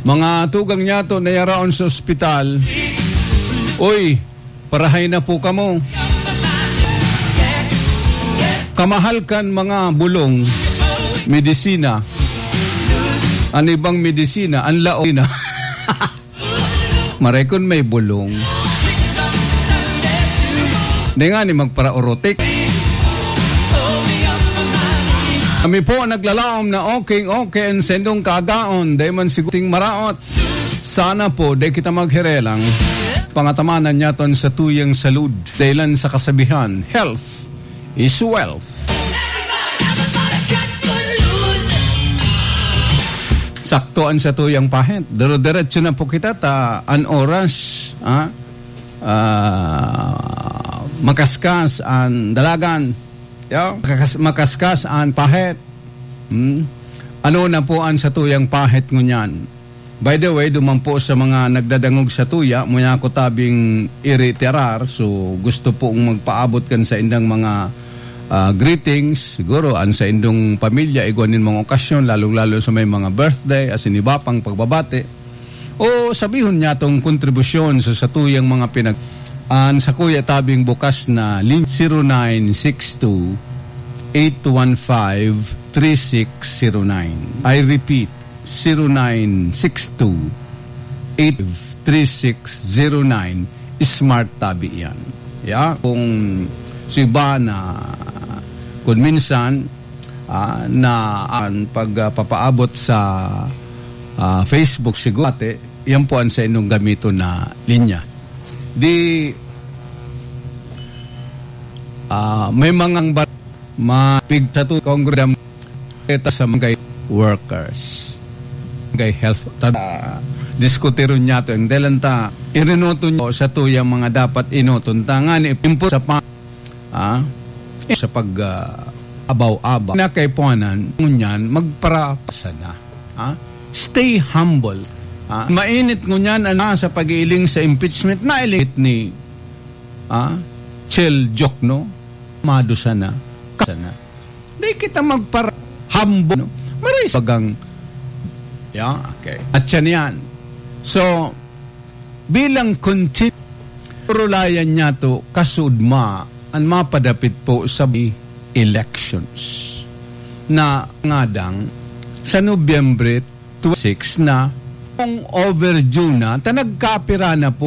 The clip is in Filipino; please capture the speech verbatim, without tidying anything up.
Mga tugang niya to na yaraon sa ospital, uy, parahay na po kamo. Kamahalkan mga bulong, medisina. Ano ibang medisina? Ang lao na. Marekon may bulong. Hindi nga ni magpara-orotik. Kami po naglalaom na okay, okay, and sendong kagaon, day man siguting maraot. Sana po, day kita maghirelang. Pangatamanan niya ton sa tuyang salud, daylan sa kasabihan, health is wealth. Saktuan sa tuyang pahit. Dero-diretso na po kita ta an oras, ha? Uh, makaskas an dalagan. Yeah. Makas, makaskas an pahit. Hmm? Ano na po an sa tuyang pahit ngunyan? By the way, dumampo sa mga nagdadangog sa tuya, muna ko tabing iriterar, so gusto pong magpaabot kan sa indang mga uh, greetings, siguro an sa indong pamilya, iguanin mga okasyon, lalong-lalo sa may mga birthday, as in iba pang pagbabate, o sabihon niya tong kontribusyon so, sa tuyang mga pinag... An sa kuya tabing bukas na link zero nine six two eight one five three six zero nine. I repeat, zero nine six two eight three six zero nine. Smart tabi yan. Yeah? Kung si iba na kung minsan uh, na ang pagpapaabot uh, sa uh, Facebook siguro, yan po ang sa inyong gamito na linya. Di uh, may mga bar mapig sa to kongram eta sa mga workers mga health tada diskutiro niya to ang delanta irinoto nyo sa to yung mga dapat inoton tangan ipimpo sa pa ah, sa pag uh, abaw-abaw na kay puanan ngunyan magparapasa na ah? Stay humble. Ah, mainit ngunyan ana sa pag-iiling sa impeachment na ilit ni ah, Chel Jokno madusa na kasana. Di kita magpara humble no? Maray sagang yeah, okay. At yan yan. So bilang kontinurulayan niya to kasudma ang mapadapit po sa elections na ngadang sa Nobyembre twenty-six na kung overdue na, ta nagkapira na po